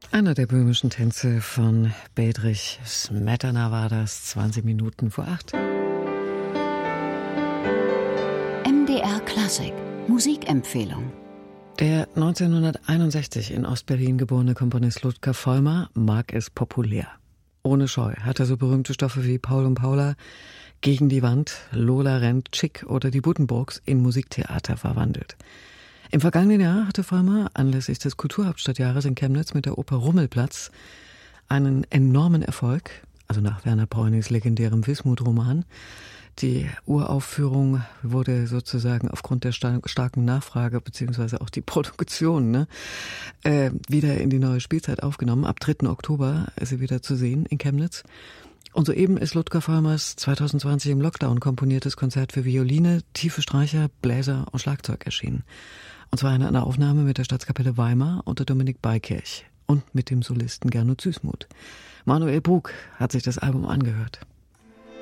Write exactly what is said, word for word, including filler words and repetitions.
Einer der böhmischen Tänze von Bedřich Smetana war das, zwanzig Minuten vor acht. M D R Klassik Musikempfehlung. Der neunzehnhunderteinundsechzig in Ostberlin geborene Komponist Ludger Vollmer mag es populär. Ohne Scheu hat er so berühmte Stoffe wie Paul und Paula, Gegen die Wand, Lola rennt, Chick oder die Buddenbrooks in Musiktheater verwandelt. Im vergangenen Jahr hatte Vollmer anlässlich des Kulturhauptstadtjahres in Chemnitz mit der Oper Rummelplatz einen enormen Erfolg, also nach Werner Bräunings legendärem Wismut-Roman. Die Uraufführung wurde sozusagen aufgrund der starken Nachfrage beziehungsweise auch die Produktion ne, äh, wieder in die neue Spielzeit aufgenommen. Ab dritten Oktober ist sie wieder zu sehen in Chemnitz. Und soeben ist Ludger Vollmers zwanzig zwanzig im Lockdown komponiertes Konzert für Violine, tiefe Streicher, Bläser und Schlagzeug erschienen. Und zwar in einer Aufnahme mit der Staatskapelle Weimar unter Dominik Beikirch und mit dem Solisten Gernot Süßmuth. Manuel Brug hat sich das Album angehört.